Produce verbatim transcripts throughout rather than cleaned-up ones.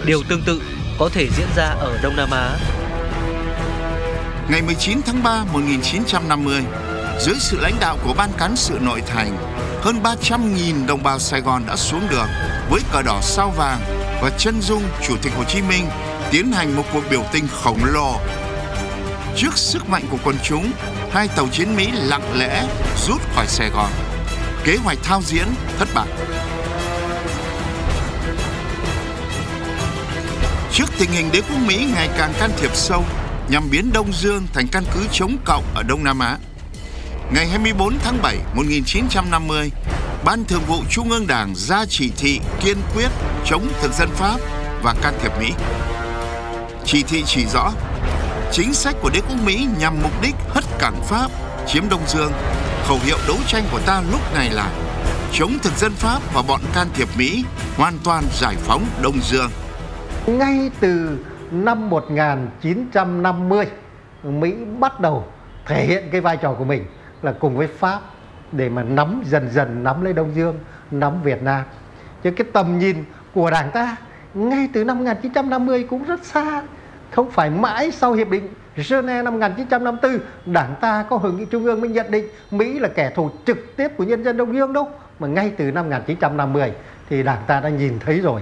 Điều tương tự có thể diễn ra ở Đông Nam Á. Ngày mười chín tháng ba năm một nghìn chín trăm năm mươi, dưới sự lãnh đạo của Ban Cán sự Nội thành, hơn ba trăm nghìn đồng bào Sài Gòn đã xuống đường với cờ đỏ sao vàng và chân dung Chủ tịch Hồ Chí Minh tiến hành một cuộc biểu tình khổng lồ. Trước sức mạnh của quần chúng, hai tàu chiến Mỹ lặng lẽ rút khỏi Sài Gòn. Kế hoạch thao diễn thất bại. Trước tình hình đế quốc Mỹ ngày càng can thiệp sâu nhằm biến Đông Dương thành căn cứ chống cộng ở Đông Nam Á, ngày hai mươi tư tháng bảy năm một nghìn chín trăm năm mươi, Ban Thường vụ Trung ương Đảng ra chỉ thị kiên quyết chống thực dân Pháp và can thiệp Mỹ. Chỉ thị chỉ rõ, chính sách của đế quốc Mỹ nhằm mục đích hất cản Pháp, chiếm Đông Dương. Khẩu hiệu đấu tranh của ta lúc này là chống thực dân Pháp và bọn can thiệp Mỹ, hoàn toàn giải phóng Đông Dương. Ngay từ năm một nghìn chín trăm năm mươi, Mỹ bắt đầu thể hiện cái vai trò của mình là cùng với Pháp để mà nắm dần dần nắm lấy Đông Dương, nắm Việt Nam. Chứ cái tầm nhìn của Đảng ta ngay từ năm một nghìn chín trăm năm mươi cũng rất xa. Không phải mãi sau Hiệp định Geneva năm một nghìn chín trăm năm mươi tư, Đảng ta có hội nghị trung ương mới nhận định Mỹ là kẻ thù trực tiếp của nhân dân Đông Dương đâu. Mà ngay từ năm một nghìn chín trăm năm mươi thì Đảng ta đã nhìn thấy rồi.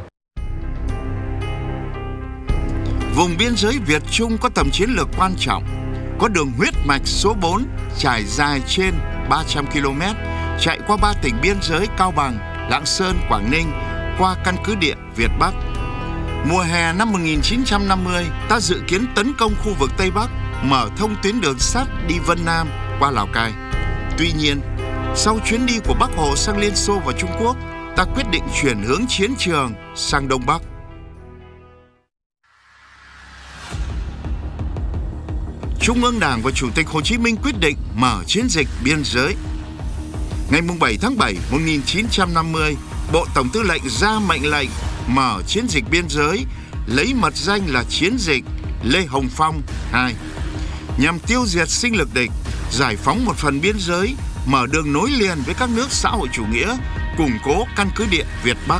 Vùng biên giới Việt Trung có tầm chiến lược quan trọng, có đường huyết mạch số bốn trải dài trên ba trăm ki lô mét, chạy qua ba tỉnh biên giới Cao Bằng, Lạng Sơn, Quảng Ninh, qua căn cứ địa Việt Bắc. Mùa hè năm một nghìn chín trăm năm mươi, ta dự kiến tấn công khu vực Tây Bắc, mở thông tuyến đường sắt đi Vân Nam qua Lào Cai. Tuy nhiên, sau chuyến đi của Bác Hồ sang Liên Xô và Trung Quốc, ta quyết định chuyển hướng chiến trường sang Đông Bắc. Trung ương Đảng và Chủ tịch Hồ Chí Minh quyết định mở chiến dịch biên giới. Ngày bảy tháng bảy năm một nghìn chín trăm năm mươi, Bộ Tổng Tư lệnh ra mệnh lệnh mở chiến dịch biên giới, lấy mật danh là chiến dịch Lê Hồng Phong hai, nhằm tiêu diệt sinh lực địch, giải phóng một phần biên giới, mở đường nối liền với các nước xã hội chủ nghĩa, củng cố căn cứ địa Việt Bắc.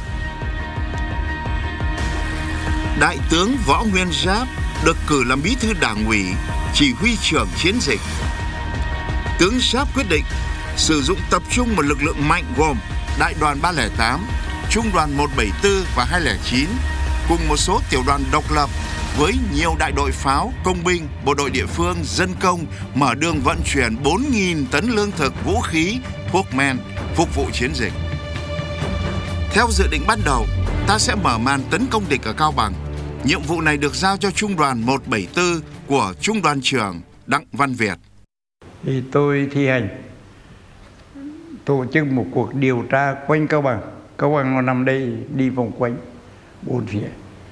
Đại tướng Võ Nguyên Giáp được cử làm bí thư Đảng ủy, chỉ huy trưởng chiến dịch. Tướng Giáp quyết định sử dụng tập trung một lực lượng mạnh gồm Đại đoàn ba không tám, Trung đoàn một bảy tư và hai không chín, cùng một số tiểu đoàn độc lập với nhiều đại đội pháo, công binh, bộ đội địa phương, dân công, mở đường vận chuyển bốn nghìn tấn lương thực, vũ khí, thuốc men phục vụ chiến dịch. Theo dự định ban đầu, ta sẽ mở màn tấn công địch ở Cao Bằng. Nhiệm vụ này được giao cho Trung đoàn một bảy tư của Trung đoàn trưởng Đặng Văn Việt. Thì tôi thi hành tổ chức một cuộc điều tra quanh Cao Bằng. Cao Bằng nó nằm đây, đi vòng quanh bốn phía.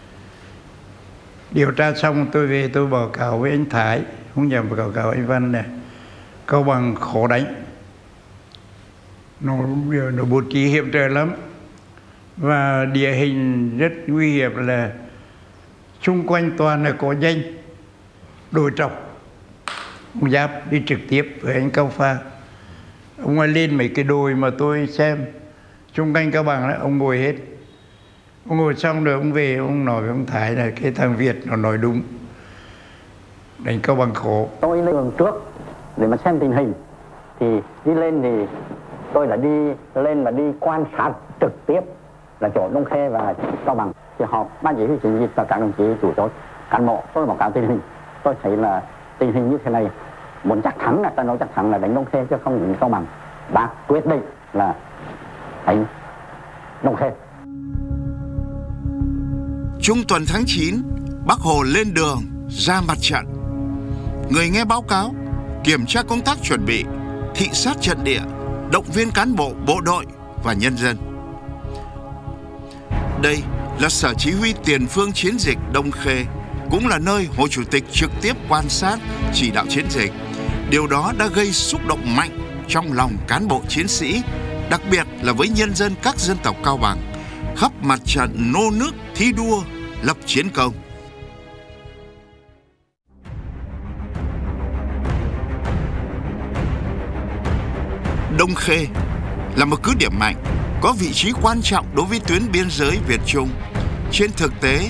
Điều tra xong tôi về tôi báo cáo với anh Thái, không nhầm báo cáo anh Văn này. Cao Bằng khó đánh, nó, nó bố trí hiểm trở lắm, và địa hình rất nguy hiểm, là xung quanh toàn là có danh đồi trọc. Ông Giáp đi trực tiếp với anh Cao Pha, ông ấy lên mấy cái đồi mà tôi xem xung quanh Cao Bằng đó, ông ngồi hết. Ông ngồi xong rồi ông về, ông nói với ông Thái là cái thằng Việt nó nói đúng, đánh Cao Bằng khổ. Tôi lên đường trước để mà xem tình hình, thì đi lên thì tôi đã đi lên và đi quan sát trực tiếp là chỗ Đông Khê và Cao Bằng. Thì họp ban chỉ huy chiến dịch và các đồng chí chủ chốt cán bộ, tôi báo cáo tình hình. Tôi thấy là tình hình như thế này, muốn chắc thắng là ta nói chắc thắng là đánh Đông Khê chứ không đánh Cao Bằng. Bác quyết định là đánh Đông Khê. Trung tuần tháng chín, Bác Hồ lên đường ra mặt trận. Người nghe báo cáo, kiểm tra công tác chuẩn bị, thị sát trận địa, động viên cán bộ, bộ đội và nhân dân. Đây là sở chỉ huy tiền phương chiến dịch Đông Khê, cũng là nơi Hồ Chủ tịch trực tiếp quan sát, chỉ đạo chiến dịch. Điều đó đã gây xúc động mạnh trong lòng cán bộ chiến sĩ, đặc biệt là với nhân dân các dân tộc Cao Bằng, khắp mặt trận nô nức thi đua lập chiến công. Đông Khê là một cứ điểm mạnh, có vị trí quan trọng đối với tuyến biên giới Việt Trung. Trên thực tế,